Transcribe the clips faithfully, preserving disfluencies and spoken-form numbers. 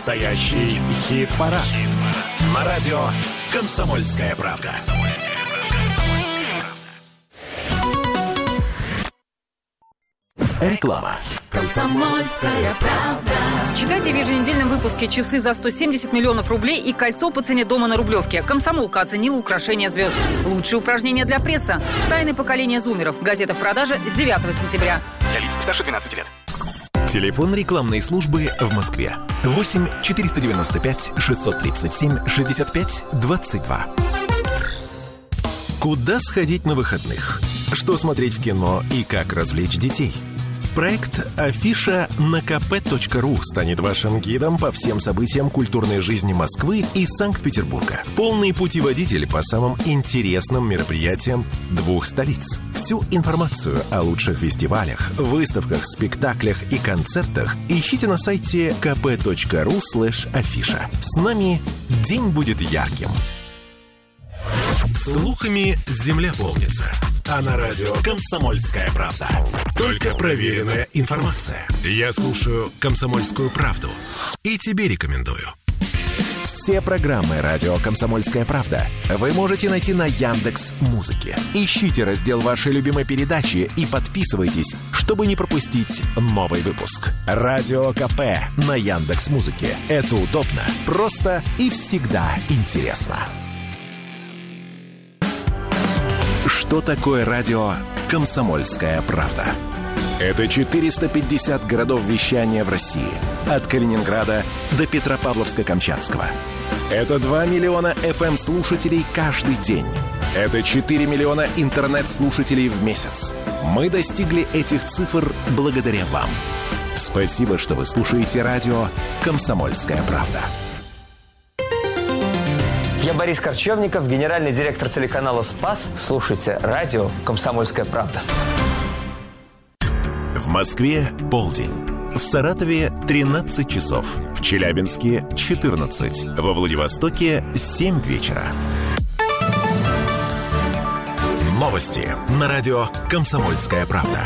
Настоящий хит-парад. Хит на радио «Комсомольская правда». Реклама. «Комсомольская правда». Читайте в еженедельном выпуске «Часы за сто семьдесят миллионов рублей» и «Кольцо по цене дома на Рублевке». «Комсомолка» оценила украшение звезд. Лучшие упражнения для пресса. Тайны поколения зумеров. Газета в продаже с девятого сентября. Для лиц старше двенадцати лет. Телефон рекламной службы в Москве. восемь четыреста девяносто пять шестьсот тридцать семь шестьдесят пять двадцать два. Куда сходить на выходных? Что смотреть в кино и как развлечь детей? Проект «Афиша» на ка пэ точка ру станет вашим гидом по всем событиям культурной жизни Москвы и Санкт-Петербурга. Полный путеводитель по самым интересным мероприятиям двух столиц. Всю информацию о лучших фестивалях, выставках, спектаклях и концертах ищите на сайте ка пэ точка ру слэш афиша. С нами день будет ярким. Слухами земля полнится. А на радио «Комсомольская правда» только проверенная информация. Я слушаю «Комсомольскую правду» и тебе рекомендую. Все программы радио «Комсомольская правда» вы можете найти на Яндекс.Музыке. Ищите раздел вашей любимой передачи и подписывайтесь, чтобы не пропустить новый выпуск. Радио КП на Яндекс.Музыке. Это удобно, просто и всегда интересно. Что такое радио «Комсомольская правда»? Это четыреста пятьдесят городов вещания в России. От Калининграда до Петропавловска-Камчатского. Это два миллиона эф эм-слушателей каждый день. Это четыре миллиона интернет-слушателей в месяц. Мы достигли этих цифр благодаря вам. Спасибо, что вы слушаете радио «Комсомольская правда». Я Борис Корчевников, генеральный директор телеканала «Спас». Слушайте радио «Комсомольская правда». В Москве полдень. В Саратове тринадцать часов. В Челябинске четырнадцать. Во Владивостоке семь вечера. Новости на радио «Комсомольская правда».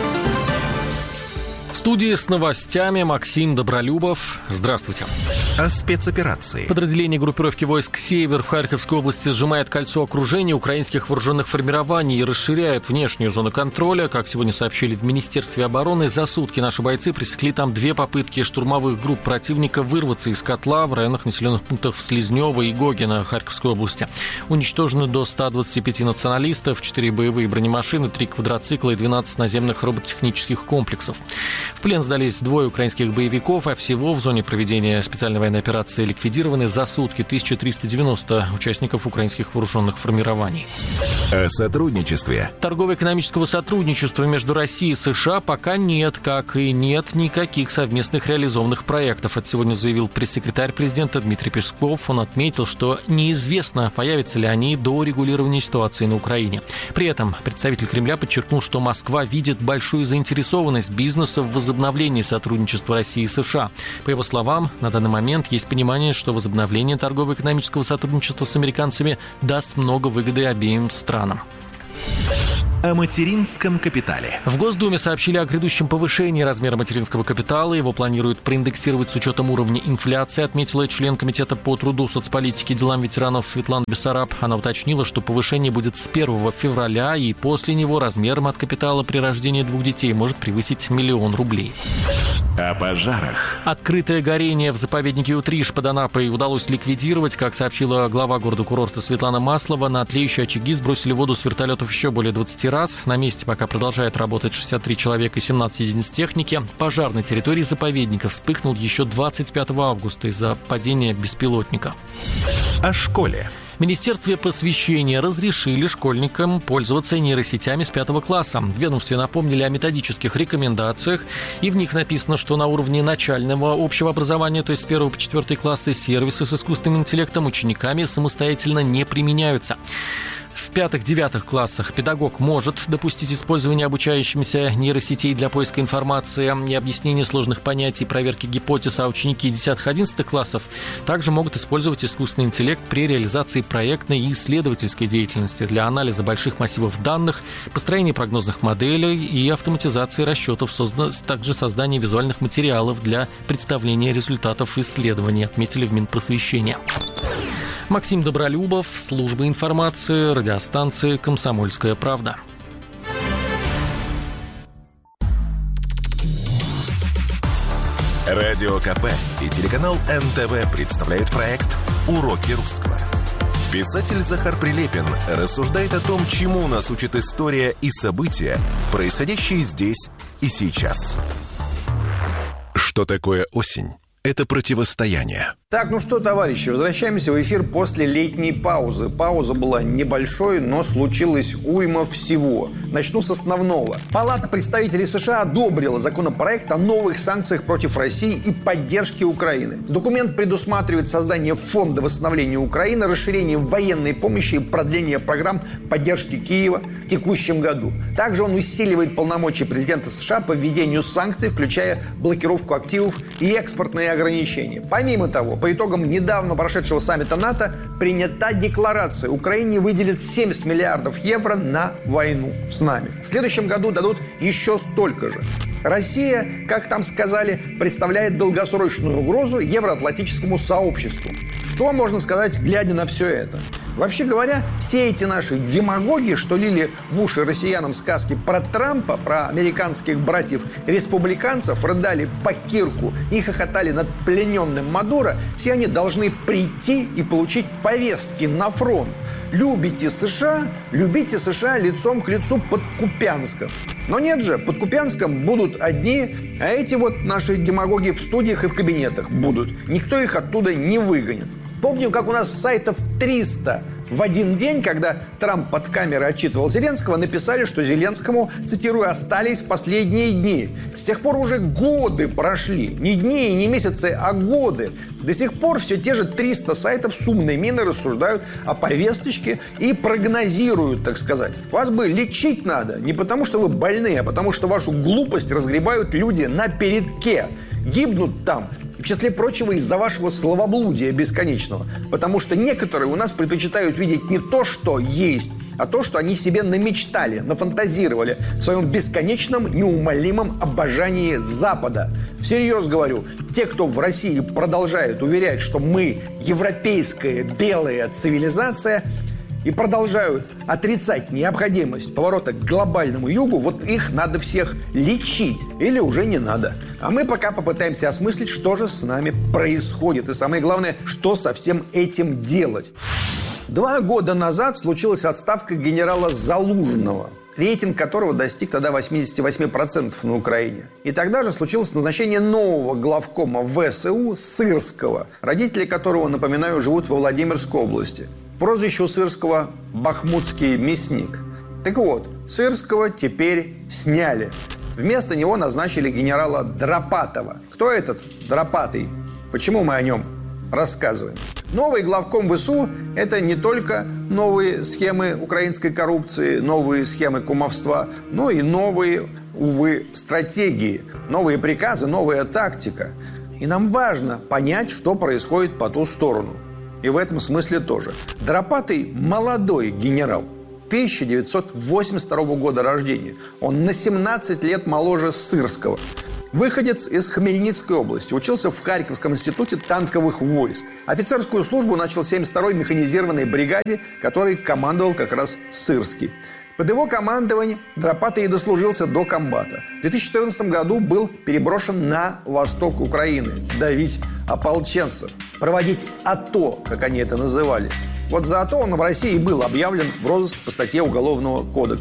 В студии с новостями Максим Добролюбов. Здравствуйте. О спецоперации. Подразделение группировки войск «Север» в Харьковской области сжимает кольцо окружения украинских вооруженных формирований и расширяет внешнюю зону контроля. Как сегодня сообщили в Министерстве обороны, за сутки наши бойцы пресекли там две попытки штурмовых групп противника вырваться из котла в районах населенных пунктов Слизнево и Гогино Харьковской области. Уничтожены до ста двадцати пяти националистов, четыре боевые бронемашины, три квадроцикла и двенадцать наземных робототехнических комплексов. В плен сдались двое украинских боевиков, а всего в зоне проведения специальной военной операции ликвидированы за сутки тысяча триста девяносто участников украинских вооруженных формирований. О сотрудничестве. Торгово-экономического сотрудничества между Россией и США пока нет, как и нет никаких совместных реализованных проектов. Это сегодня заявил пресс-секретарь президента Дмитрий Песков. Он отметил, что неизвестно, появятся ли они до урегулирования ситуации на Украине. При этом представитель Кремля подчеркнул, что Москва видит большую заинтересованность бизнеса в возобновлении сотрудничества России и США. По его словам, на данный момент есть понимание, что возобновление торгово-экономического сотрудничества с американцами даст много выгоды обеим странам. О материнском капитале. В Госдуме сообщили о грядущем повышении размера материнского капитала. Его планируют проиндексировать с учетом уровня инфляции, отметила член Комитета по труду, соцполитике и делам ветеранов Светлана Бессараб. Она уточнила, что повышение будет с первого февраля, и после него размер мат-капитала при рождении двух детей может превысить миллион рублей. О пожарах. Открытое горение в заповеднике Утриш под Анапой удалось ликвидировать. Как сообщила глава города-курорта Светлана Маслова, на тлеющие очаги сбросили воду с вертолетов еще более двадцати раз. На месте пока продолжает работать шестьдесят три человека и семнадцать единиц техники. Пожар на территории заповедника вспыхнул еще двадцать пятого августа из-за падения беспилотника. О школе. В Министерстве просвещения разрешили школьникам пользоваться нейросетями с пятого класса. В ведомстве напомнили о методических рекомендациях, и в них написано, что на уровне начального общего образования, то есть с первого по четвертый классы, сервисы с искусственным интеллектом учениками самостоятельно не применяются. В пятых-девятых классах педагог может допустить использование обучающимися нейросетей для поиска информации и объяснения сложных понятий, проверки гипотез, а ученики десятых-одиннадцатых классов также могут использовать искусственный интеллект при реализации проектной и исследовательской деятельности для анализа больших массивов данных, построения прогнозных моделей и автоматизации расчетов, созда... также создания визуальных материалов для представления результатов исследований, отметили в Минпросвещения. Максим Добролюбов, служба информации, радиостанции «Комсомольская правда». Радио КП и телеканал эн тэ вэ представляют проект «Уроки русского». Писатель Захар Прилепин рассуждает о том, чему нас учит история и события, происходящие здесь и сейчас. Что такое осень? Это противостояние. Так, ну что, товарищи, возвращаемся в эфир после летней паузы. Пауза была небольшой, но случилось уйма всего. Начну с основного. Палата представителей США одобрила законопроект о новых санкциях против России и поддержке Украины. Документ предусматривает создание фонда восстановления Украины, расширение военной помощи и продление программ поддержки Киева в текущем году. Также он усиливает полномочия президента США по введению санкций, включая блокировку активов и экспортные ограничения. Помимо того, по итогам недавно прошедшего саммита НАТО принята декларация. Украине выделят семьдесят миллиардов евро на войну с нами. В следующем году дадут еще столько же. Россия, как там сказали, представляет долгосрочную угрозу евроатлантическому сообществу. Что можно сказать, глядя на все это? Вообще говоря, все эти наши демагоги, что лили в уши россиянам сказки про Трампа, про американских братьев-республиканцев, рыдали по кирку и хохотали над плененным Мадуро, все они должны прийти и получить повестки на фронт. Любите США, любите США лицом к лицу под Купянском. Но нет же, под Купянском будут одни, а эти вот наши демагоги в студиях и в кабинетах будут. Никто их оттуда не выгонит. Помню, как у нас сайтов триста в один день, когда Трамп под камерой отчитывал Зеленского, написали, что Зеленскому, цитирую, остались последние дни. С тех пор уже годы прошли. Не дни и не месяцы, а годы. До сих пор все те же триста сайтов с умной миной рассуждают о повесточке и прогнозируют, так сказать. Вас бы лечить надо не потому, что вы больны, а потому, что вашу глупость разгребают люди на передке. Гибнут там, в числе прочего, из-за вашего словоблудия бесконечного. Потому что некоторые у нас предпочитают видеть не то, что есть, а то, что они себе намечтали, нафантазировали в своем бесконечном, неумолимом обожании Запада. Всерьез говорю, те, кто в России продолжает уверять, что мы европейская белая цивилизация, и продолжают отрицать необходимость поворота к глобальному югу, вот их надо всех лечить. Или уже не надо. А мы пока попытаемся осмыслить, что же с нами происходит. И самое главное, что со всем этим делать. Два года назад случилась отставка генерала Залужного, рейтинг которого достиг тогда восемьдесят восемь процентов на Украине. И тогда же случилось назначение нового главкома ВСУ Сырского, родители которого, напоминаю, живут во Владимирской области. Прозвище у Сырского «Бахмутский мясник». Так вот, Сырского теперь сняли. Вместо него назначили генерала Дропатова. Кто этот Дропатый? Почему мы о нем рассказываем? Новый главком ВСУ – это не только новые схемы украинской коррупции, новые схемы кумовства, но и новые, увы, стратегии, новые приказы, новая тактика. И нам важно понять, что происходит по ту сторону. И в этом смысле тоже. Дропатый – молодой генерал, тысяча девятьсот восемьдесят второго года рождения. Он на семнадцать лет моложе Сырского. Выходец из Хмельницкой области. Учился в Харьковском институте танковых войск. Офицерскую службу начал в семьдесят второй механизированной бригаде, которой командовал как раз Сырский. Под его командованием Дропатый и дослужился до комбата. В две тысячи четырнадцатом году был переброшен на восток Украины. Давить ополченцев. Проводить АТО, как они это называли. Вот за АТО он в России был объявлен в розыск по статье Уголовного кодекса.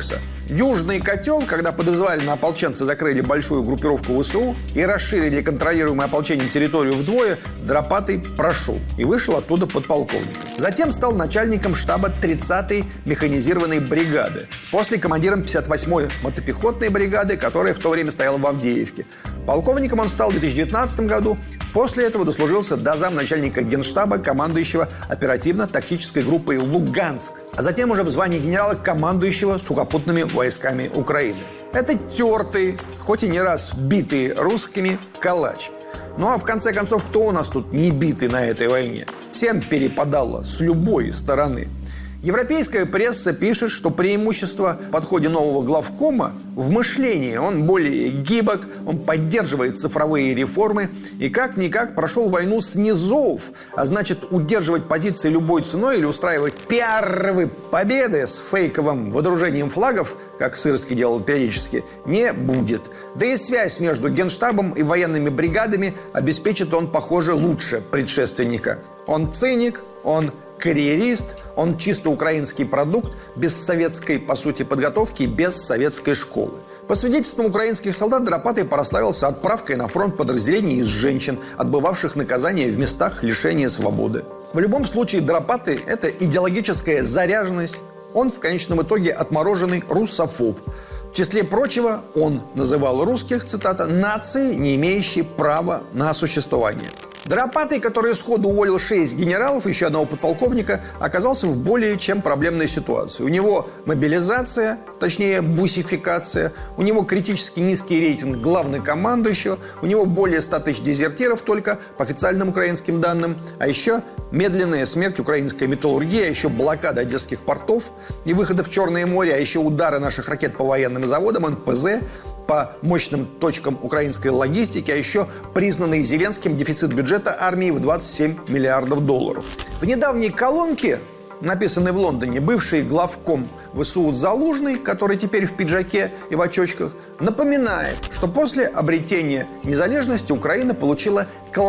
Южный котел, когда подозвали на ополченцы, закрыли большую группировку ВСУ и расширили контролируемое ополчением территорию вдвое, Дропатый прошел и вышел оттуда подполковником. Затем стал начальником штаба тридцатой механизированной бригады. После командиром пятьдесят восьмой мотопехотной бригады, которая в то время стояла в Авдеевке. Полковником он стал в две тысячи девятнадцатом году. После этого дослужился до замначальника генштаба, командующего оперативно-тактической группой «Луганск», а затем уже в звании генерала, командующего сухопутными войсками Украины. Это тертый, хоть и не раз битый русскими, калач. Ну а в конце концов, кто у нас тут не битый на этой войне? Всем перепадало с любой стороны. Европейская пресса пишет, что преимущество в подходе нового главкома в мышлении. Он более гибок, он поддерживает цифровые реформы и как-никак прошел войну с низов. А значит, удерживать позиции любой ценой или устраивать пиаровые победы с фейковым водружением флагов, как Сырский делал периодически, не будет. Да и связь между генштабом и военными бригадами обеспечит он, похоже, лучше предшественника. Он циник, он карьерист, он чисто украинский продукт, без советской, по сути, подготовки, без советской школы. По свидетельствам украинских солдат, Дропатый прославился отправкой на фронт подразделений из женщин, отбывавших наказание в местах лишения свободы. В любом случае, Дропатый – это идеологическая заряженность. Он, в конечном итоге, отмороженный русофоб. В числе прочего, он называл русских, цитата, «нацией, не имеющей права на существование». Дропатый, который сходу уволил шесть генералов и еще одного подполковника, оказался в более чем проблемной ситуации. У него мобилизация, точнее бусификация, у него критически низкий рейтинг главнокомандующего, у него более ста тысяч дезертиров только, по официальным украинским данным, а еще медленная смерть украинской металлургии, а еще блокада одесских портов и выхода в Черное море, а еще удары наших ракет по военным заводам, эн пэ зэ, по мощным точкам украинской логистики, а еще признанный Зеленским дефицит бюджета армии в двадцать семь миллиардов долларов. В недавней колонке, написанной в Лондоне, бывший главком ВСУ Залужный, который теперь в пиджаке и в очочках, напоминает, что после обретения незалежности Украина получила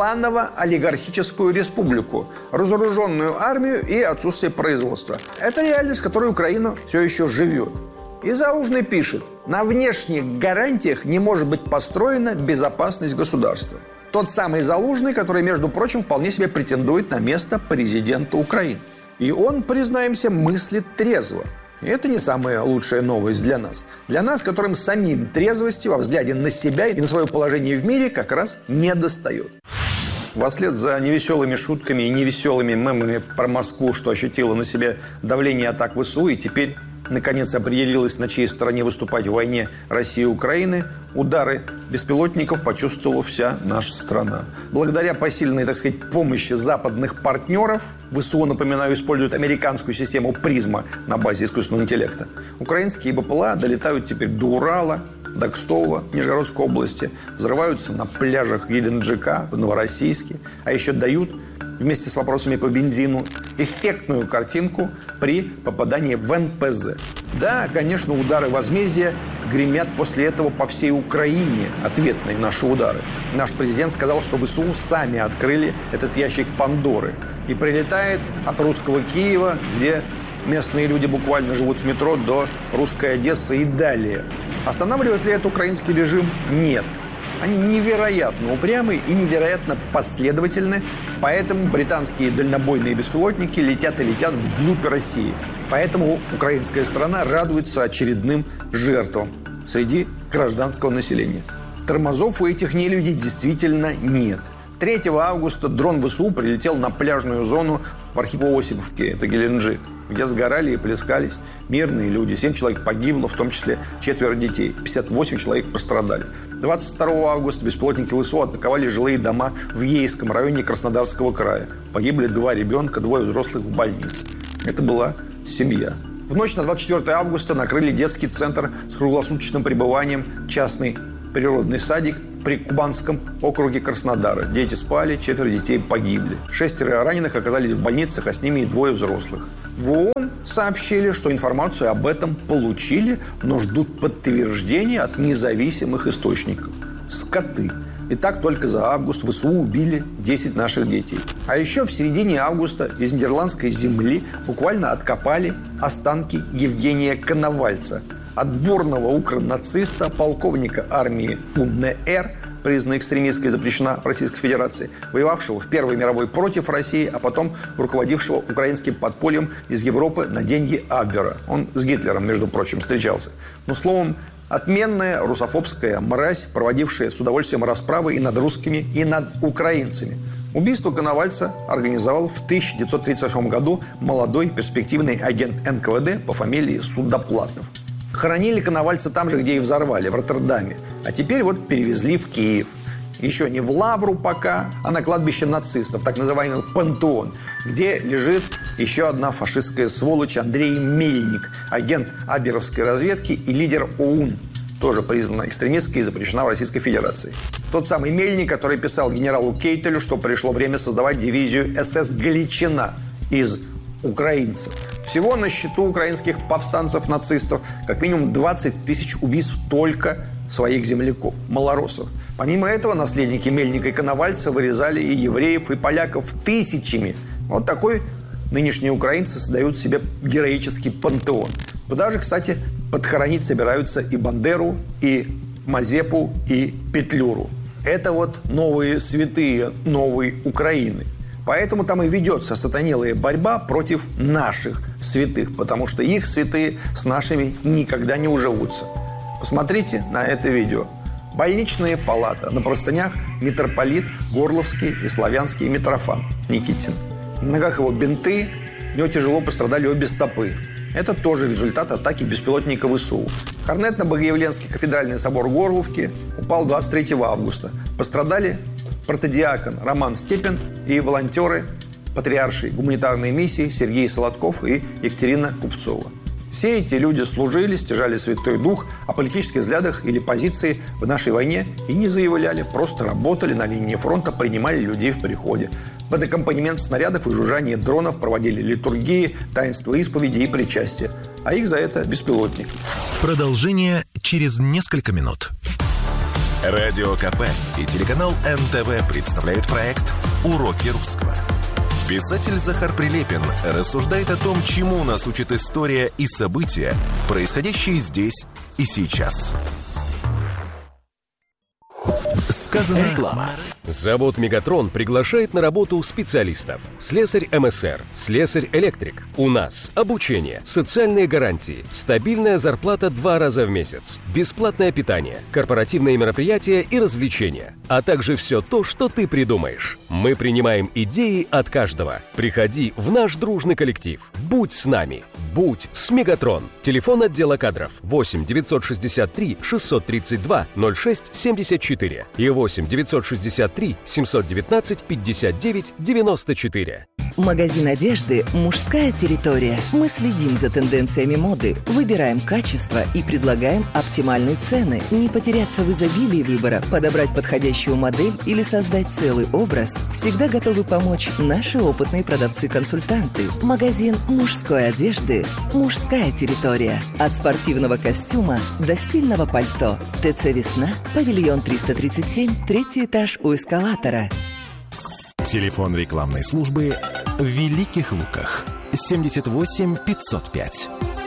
кланово-олигархическую республику, разоруженную армию и отсутствие производства. Это реальность, в которой Украина все еще живет. И Залужный пишет: на внешних гарантиях не может быть построена безопасность государства. Тот самый Залужный, который, между прочим, вполне себе претендует на место президента Украины. И он, признаемся, мыслит трезво. И это не самая лучшая новость для нас. Для нас, которым самим трезвости во взгляде на себя и на свое положение в мире как раз не достает. Вслед за невеселыми шутками и невеселыми мемами про Москву, что ощутила на себе давление атак ВСУ и теперь наконец определилась, на чьей стороне выступать в войне России и Украины, удары беспилотников почувствовала вся наша страна. Благодаря посильной, так сказать, помощи западных партнеров, ВСУ, напоминаю, используют американскую систему «Призма» на базе искусственного интеллекта. Украинские БПЛА долетают теперь до Урала, до Кстова, Нижегородской области, взрываются на пляжах Геленджика, в Новороссийске, а еще дают вместе с вопросами по бензину эффектную картинку при попадании в эн пэ зэ. Да, конечно, удары возмездия гремят после этого по всей Украине, ответные наши удары. Наш президент сказал, что ВСУ сами открыли этот ящик Пандоры. И прилетает от русского Киева, где местные люди буквально живут в метро, до русской Одессы и далее. Останавливает ли это украинский режим? Нет. Они невероятно упрямы и невероятно последовательны, поэтому британские дальнобойные беспилотники летят и летят вглубь России. Поэтому украинская страна радуется очередным жертвам среди гражданского населения. Тормозов у этих нелюдей действительно нет. третьего августа дрон ВСУ прилетел на пляжную зону в Архипо-Осиповке, это Геленджик, где сгорали и плескались мирные люди. Семь человек погибло, в том числе четверо детей. пятьдесят восемь человек пострадали. двадцать второго августа беспилотники ВСУ атаковали жилые дома в Ейском районе Краснодарского края. Погибли два ребенка, двое взрослых в больнице. Это была семья. В ночь на двадцать четвёртого августа накрыли детский центр с круглосуточным пребыванием, частный природный садик в Прикубанском округе Краснодара. Дети спали, четверо детей погибли. Шестеро раненых оказались в больницах, а с ними и двое взрослых. В ООН сообщили, что информацию об этом получили, но ждут подтверждения от независимых источников. Скоты. И так только за август ВСУ убили десять наших детей. А еще в середине августа из нидерландской земли буквально откопали останки Евгения Коновальца, отборного укронациста, полковника армии УНР, признана экстремистской и запрещена в Российской Федерации, воевавшего в Первой мировой против России, а потом руководившего украинским подпольем из Европы на деньги Абвера. Он с Гитлером, между прочим, встречался. Ну, словом, отменная русофобская мразь, проводившая с удовольствием расправы и над русскими, и над украинцами. Убийство Коновальца организовал в тысяча девятьсот тридцать восьмом году молодой перспективный агент эн ка вэ дэ по фамилии Судоплатов. Хоронили Коновальца там же, где и взорвали, в Роттердаме. А теперь вот перевезли в Киев. Еще не в Лавру пока, а на кладбище нацистов, так называемый Пантеон, где лежит еще одна фашистская сволочь Андрей Мельник, агент абверовской разведки и лидер ОУН. Тоже признана экстремистской и запрещена в Российской Федерации. Тот самый Мельник, который писал генералу Кейтелю, что пришло время создавать дивизию эс эс «Галичина» из украинцев. Всего на счету украинских повстанцев-нацистов как минимум двадцать тысяч убийств только своих земляков, малороссов. Помимо этого, наследники Мельника и Коновальца вырезали и евреев, и поляков тысячами. Вот такой нынешние украинцы создают себе героический пантеон. Туда же, кстати, подхоронить собираются и Бандеру, и Мазепу, и Петлюру. Это вот новые святые новой Украины. Поэтому там и ведется сатанелая борьба против наших святых, потому что их святые с нашими никогда не уживутся. Посмотрите на это видео. Больничная палата. На простынях митрополит Горловский и славянский Митрофан Никитин. На ногах его бинты, у него тяжело пострадали обе стопы. Это тоже результат атаки беспилотника ВСУ. Корнетно-Богоявленский кафедральный собор Горловки упал двадцать третьего августа. Пострадали протодиакон Роман Степин и волонтеры патриаршей гуманитарной миссии Сергей Солодков и Екатерина Купцова. Все эти люди служили, стяжали Святой Дух, о политических взглядах или позиции в нашей войне и не заявляли, просто работали на линии фронта, принимали людей в приходе. Под аккомпанемент снарядов и жужжание дронов проводили литургии, таинства исповеди и причастия. А их за это беспилотник. Продолжение через несколько минут. Радио ка пэ и телеканал эн тэ вэ представляют проект «Уроки русского». Писатель Захар Прилепин рассуждает о том, чему нас учит история и события, происходящие здесь и сейчас. Сказано реклама. Завод «Мегатрон» приглашает на работу специалистов. Слесарь эм эс эр, слесарь-электрик. У нас обучение, социальные гарантии, стабильная зарплата два раза в месяц, бесплатное питание, корпоративные мероприятия и развлечения, а также все то, что ты придумаешь. Мы принимаем идеи от каждого. Приходи в наш дружный коллектив. Будь с нами. Будь с «Мегатрон». Телефон отдела кадров восемь девятьсот шестьдесят три шестьсот тридцать два ноль шесть семьдесят четыре и восемь девятьсот шестьдесят три семьсот девятнадцать пятьдесят девять девяносто четыре. Магазин одежды «Мужская территория». Мы следим за тенденциями моды, выбираем качество и предлагаем оптимальные цены. Не потеряться в изобилии выбора, подобрать подходящую модель или создать целый образ всегда готовы помочь наши опытные продавцы-консультанты. Магазин мужской одежды «Мужская территория». От спортивного костюма до стильного пальто. ТЦ «Весна», павильон триста тридцать семь, третий этаж у эскалатора. Телефон рекламной службы в Великих Луках. семьдесят восемь пятьсот пять.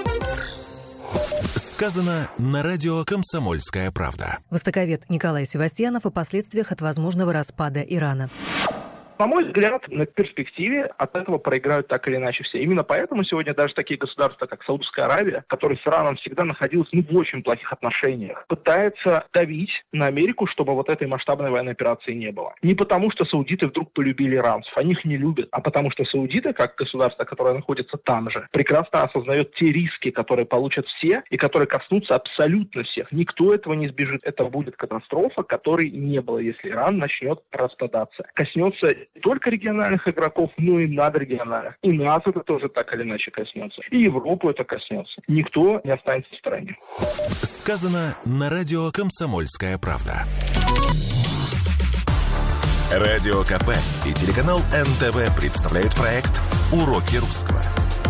Сказано на радио «Комсомольская правда». Востоковед Николай Севастьянов о последствиях от возможного распада Ирана. На мой взгляд, на перспективе от этого проиграют так или иначе все. Именно поэтому сегодня даже такие государства, как Саудовская Аравия, которые с Ираном всегда находились ну, в очень плохих отношениях, пытаются давить на Америку, чтобы вот этой масштабной военной операции не было. Не потому, что саудиты вдруг полюбили иранцев, они их не любят, а потому что саудиты, как государство, которое находится там же, прекрасно осознает те риски, которые получат все и которые коснутся абсолютно всех. Никто этого не избежит. Это будет катастрофа, которой не было, если Иран начнет распадаться. Коснется не только региональных игроков, но и надрегиональных. И нас это тоже так или иначе коснется. И Европу это коснется. Никто не останется в стороне. Сказано на радио «Комсомольская правда». Радио ка пэ и телеканал эн тэ вэ представляют проект «Уроки русского».